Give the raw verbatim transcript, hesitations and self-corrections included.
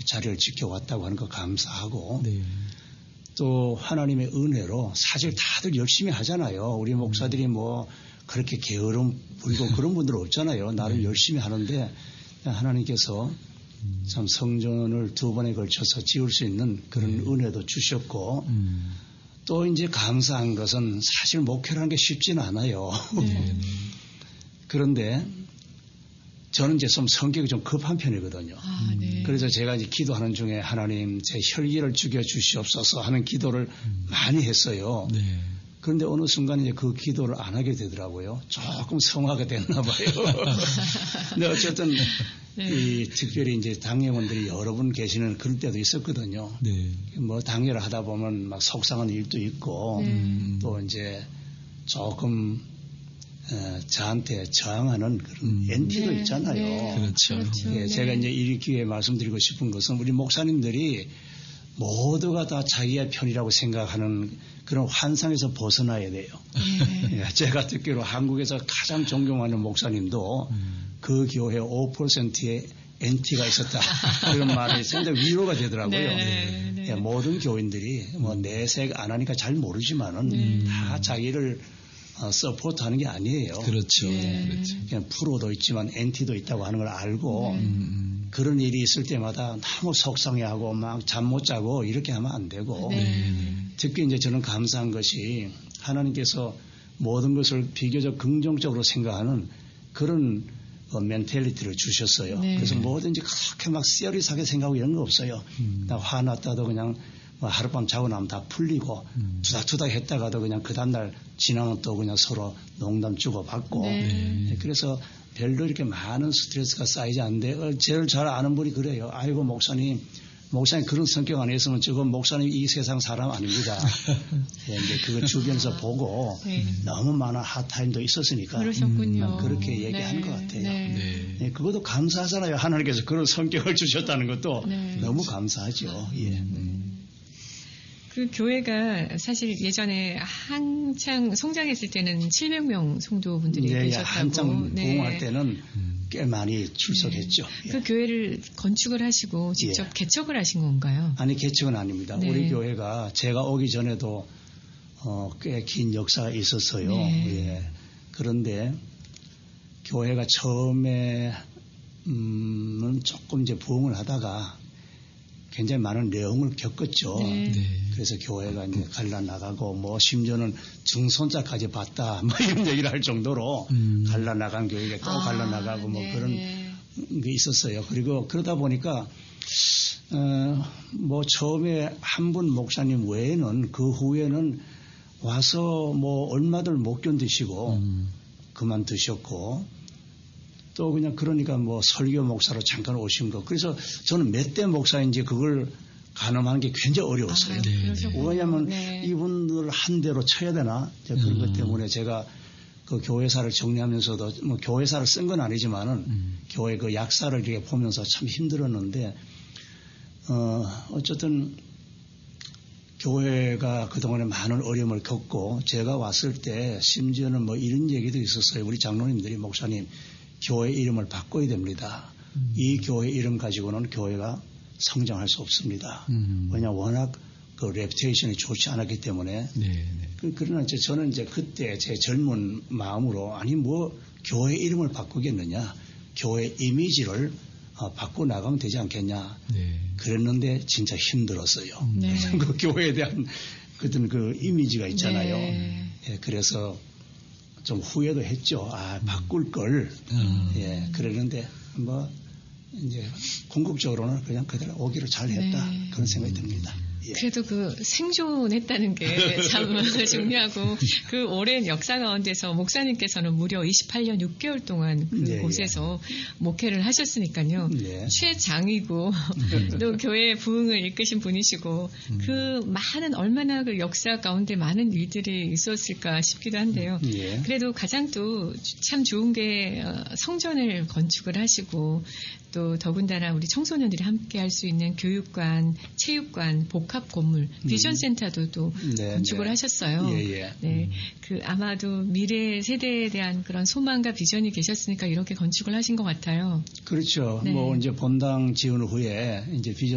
자리를 지켜왔다고 하는 거 감사하고 네. 또 하나님의 은혜로 사실 다들 열심히 하잖아요. 우리 목사들이 뭐 그렇게 게으름 부리고 그런 분들 없잖아요. 나름 네. 열심히 하는데 하나님께서 참 성전을 두 번에 걸쳐서 지을 수 있는 그런 네. 은혜도 주셨고 음. 또 이제 감사한 것은 사실 목회라는 게 쉽지는 않아요. 네. 그런데 저는 이제 좀 성격이 좀 급한 편이거든요. 아, 네. 그래서 제가 이제 기도하는 중에 하나님 제 혈기를 죽여 주시옵소서 하는 기도를 음. 많이 했어요. 네. 그런데 어느 순간 이제 그 기도를 안 하게 되더라고요. 조금 성화가 됐나 봐요. 근데 어쨌든 네. 이 특별히 이제 당회원들이 여러 분 계시는 그럴 때도 있었거든요. 네. 뭐 당회를 하다 보면 막 속상한 일도 있고 음. 또 이제 조금 어, 저한테 저항하는 그런 음. 엔티도 네. 있잖아요. 네. 그렇죠. 그렇죠. 예, 네. 제가 이제 이 기회에 말씀드리고 싶은 것은 우리 목사님들이 모두가 다 자기의 편이라고 생각하는 그런 환상에서 벗어나야 돼요. 네. 예, 제가 듣기로 한국에서 가장 존경하는 목사님도 음. 그 교회 오 퍼센트의 엔티가 있었다. 그런 말이 상당히 위로가 되더라고요. 네, 네. 예, 모든 교인들이 뭐 내색 안 하니까 잘 모르지만은 네. 다 자기를 어, 서포트하는 게 아니에요. 그렇죠. 네. 그렇죠. 그냥 프로도 있지만 엔티도 있다고 하는 걸 알고 네. 음. 그런 일이 있을 때마다 너무 속상해하고 막 잠 못 자고 이렇게 하면 안 되고 네. 특히 이제 저는 감사한 것이 하나님께서 모든 것을 비교적 긍정적으로 생각하는 그런 어, 멘탈리티를 주셨어요. 네. 그래서 뭐든지 그렇게 막 시어리하게 생각하고 이런 거 없어요. 음. 나 화났다도 그냥 뭐 하룻밤 자고 나면 다 풀리고 음. 투닥투닥 했다가도 그냥 그 다음날 지나면 또 그냥 서로 농담 주고받고 네. 네, 그래서 별로 이렇게 많은 스트레스가 쌓이지 않는데 어, 제일 잘 아는 분이 그래요. 아이고 목사님 목사님 그런 성격 아니었으면 저건 목사님 이 세상 사람 아닙니다. 예, 이제 그거 주변에서 보고 네. 너무 많은 핫타임도 있었으니까 그러셨군요. 음, 그렇게 얘기하는 네. 것 같아요. 네. 네. 예, 그것도 감사하잖아요. 하나님께서 그런 성격을 주셨다는 것도 네. 너무 감사하죠. 예. 그 교회가 사실 예전에 한창 성장했을 때는 칠백 명 성도분들이 네, 계셨다고. 한창 네. 부흥할 때는 음. 꽤 많이 출석했죠. 네. 예. 그 교회를 건축을 하시고 직접 예. 개척을 하신 건가요? 아니 개척은 아닙니다. 네. 우리 교회가 제가 오기 전에도 어, 꽤 긴 역사가 있었어요. 네. 예. 그런데 교회가 처음에 음, 조금 이제 부흥을 하다가 굉장히 많은 내용을 겪었죠. 네. 네. 그래서 교회가 이제 갈라 나가고 뭐 심지어는 증손자까지 봤다 뭐 이런 얘기를 할 정도로 음. 갈라 나간 교회가 또 아, 갈라 나가고 뭐 네, 그런 네. 게 있었어요. 그리고 그러다 보니까 어, 뭐 처음에 한 분 목사님 외에는 그 후에는 와서 뭐 얼마들 못 견디시고 음. 그만두셨고 또 그냥 그러니까 뭐 설교 목사로 잠깐 오신 거. 그래서 저는 몇 대 목사인지 그걸 가늠하는 게 굉장히 어려웠어요. 아, 네. 그러셨군요. 왜냐하면 네. 이분들 한 대로 쳐야 되나 이제 그런 음. 것 때문에 제가 그 교회사를 정리하면서도 뭐 교회사를 쓴 건 아니지만은 음. 교회 그 약사를 이렇게 보면서 참 힘들었는데 어 어쨌든 교회가 그동안에 많은 어려움을 겪고 제가 왔을 때 심지어는 뭐 이런 얘기도 있었어요. 우리 장로님들이 목사님 교회 이름을 바꿔야 됩니다. 음. 이 교회 이름 가지고는 교회가 성장할 수 없습니다. 음. 왜냐 워낙 그 레퓨테이션이 좋지 않았기 때문에. 네. 네. 그, 그러나 이제 저는 이제 그때 제 젊은 마음으로 아니 뭐 교회 이름을 바꾸겠느냐, 교회 이미지를 어, 바꿔 나가면 되지 않겠냐. 네. 그랬는데 진짜 힘들었어요. 네. 그 교회에 대한 그런 그 이미지가 있잖아요. 네. 예, 그래서 좀 후회도 했죠. 아 바꿀 걸. 음. 예, 그랬는데 뭐 이제 궁극적으로는 그냥 그대로 오기를 잘했다 네. 그런 생각이 듭니다. 예. 그래도 그 생존했다는 게 참 중요하고 그 오랜 역사 가운데서 목사님께서는 무려 이십팔 년 육 개월 동안 그곳에서 네, 목회를 하셨으니까요. 네. 최장이고 또 교회 부흥을 이끄신 분이시고 음. 그 많은 얼마나 그 역사 가운데 많은 일들이 있었을까 싶기도 한데요. 예. 그래도 가장 또 참 좋은 게 어, 성전을 건축을 하시고 또 더군다나 우리 청소년들이 함께 할 수 있는 교육관, 체육관, 복합 건물, 비전 센터도 또 네, 건축을 네. 하셨어요. 예, 예. 네, 그 아마도 미래 세대에 대한 그런 소망과 비전이 계셨으니까 이렇게 건축을 하신 것 같아요. 그렇죠. 네. 뭐 이제 본당 지은 후에 이제 비전